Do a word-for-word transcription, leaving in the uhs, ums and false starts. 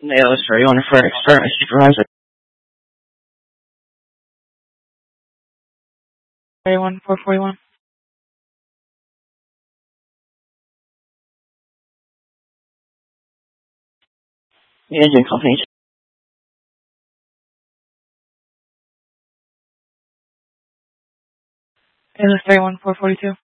Nail is thirty-one for experiment supervisor. thirty-one four forty-one. The engine company. It was thirty-one four forty-two.